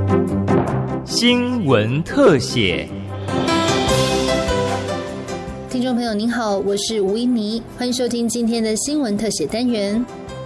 新闻特写。 听众朋友您好，我是吴依妮，欢迎收听今天的新闻特写单元。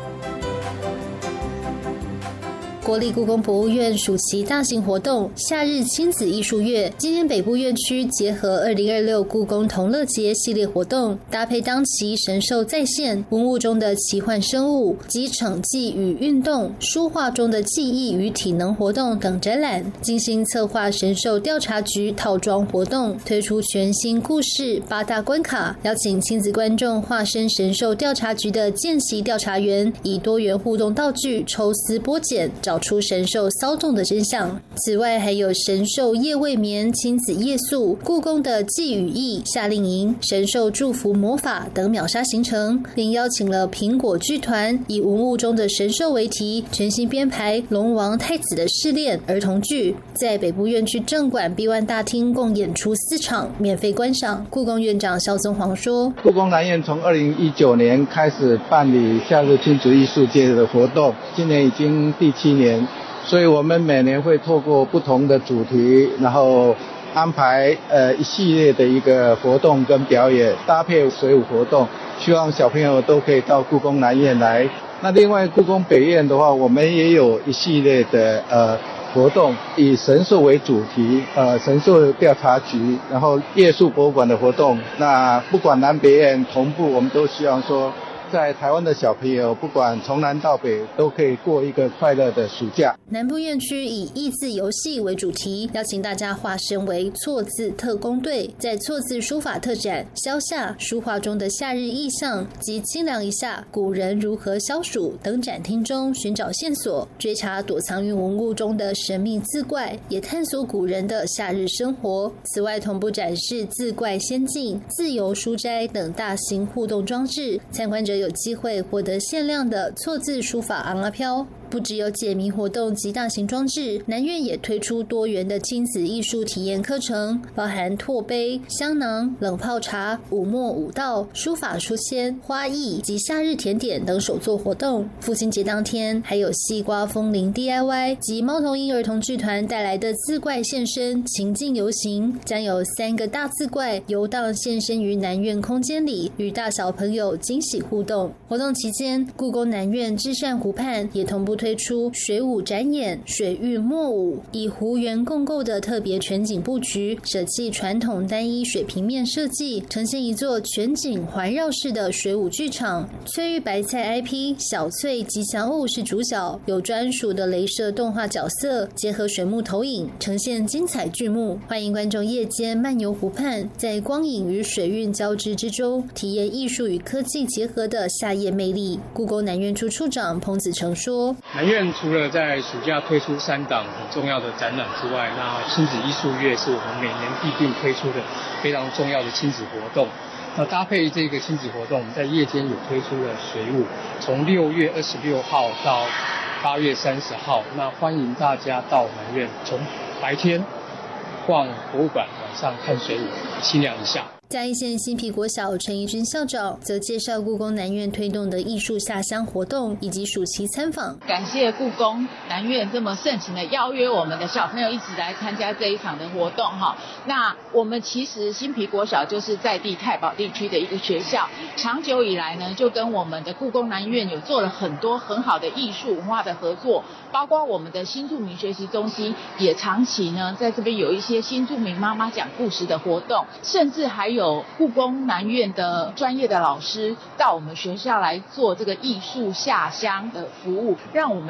国立故宫博物院暑期大型活动夏日亲子艺术月，今天北部院区结合2026故宫同乐节系列活动，搭配当期神兽再现、文物中的奇幻生物及场记与运动、书画中的记忆与体能活动等展览，精心策划神兽调查局套装活动，推出全新故事8大关卡，邀请亲子观众化身神兽调查局的见习调查员，以多元互动道具抽丝剥茧，找出神兽骚动的真相。此外，还有神兽夜未眠、亲子夜宿、故宫的祭与义、夏令营、神兽祝福魔法等秒杀行程，并邀请了苹果剧团以文物中的神兽为题，全新编排龙王太子的试炼儿童剧，在北部院区正馆 B1 大厅共演出4场，免费观赏。故宫院长萧宗煌说， 故宫南院从2019年开始办理夏日亲子艺术节的活动，今年已经第7年，所以我们每年会透过不同的主题，然后安排一系列的一个活动跟表演，搭配水舞活动，希望小朋友都可以到故宫南院来。那另外故宫北院的话，我们也有一系列的活动，以神兽为主题，神兽调查局，然后夜宿博物馆的活动。那不管南北院同步，我们都希望说，在台湾的小朋友，不管从南到北，都可以过一个快乐的暑假。 南部院区以益字游戏为主题，邀请大家化身为错字特工队，在错字书法特展、消夏书画中的夏日意象及清凉一下古人如何消暑等展厅中寻找线索，追查躲藏于文物中的神秘字怪，也探索古人的夏日生活。此外，同步展示字怪仙境、自由书斋等大型互动装置，参观者有机会获得限量的错字书法昂阿飘。不只有解谜活动及大型装置，南院也推出多元的亲子艺术体验课程，包含拓杯、香囊、冷泡茶、武墨武道、书法书签、花艺及夏日甜点等手作活动。父亲节当天，还有西瓜风铃 DIY 及猫头鹰儿童剧团带来的字怪现身情境游行，将有3个大字怪游荡现身于南院空间里，与大小朋友惊喜互动。活动期间，故宫南院至善湖畔也同步推出水舞展演、水域墨舞，以湖园共构的特别全景布局，舍弃传统单一水平面设计，呈现一座全景环绕式的水舞剧场。翠玉白菜 IP 小翠吉祥物是主角，有专属的雷射动画角色，结合水幕投影，呈现精彩剧目。欢迎观众夜间漫游湖畔，在光影与水韵交织之中，体验艺术与科技结合的夏夜魅力。故宫南院处处长彭子成说， 南院除了在暑假推出3档很重要的展览之外，那亲子艺术月是我们每年必定推出的非常重要的亲子活动。那搭配这个亲子活动，我们在夜间有推出了水舞，从6月26号到8月30号，那欢迎大家到南院，从白天逛博物馆，晚上看水舞，清凉一下。 嘉义县新埤国小陈怡君校长则介绍故宫南院推动的艺术下乡活动以及暑期参访。 感谢故宫南院这么盛情的邀约我们的小朋友一起来参加这一场的活动哈。那我们其实新埤国小就是在地太保地区的一个学校，长久以来呢就跟我们的故宫南院有做了很多很好的艺术文化的合作，包括我们的新住民学习中心也长期呢在这边有一些新住民妈妈讲故事的活动，甚至还有故宫南院的专业的老师到我们学校来做这个艺术下乡的服务，让我们